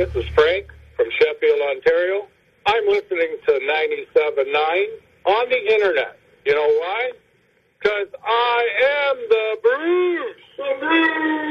This is Frank from Sheffield, Ontario. I'm listening to 97.9 on the internet. You know why? Because I am the Bruce. The Bruce.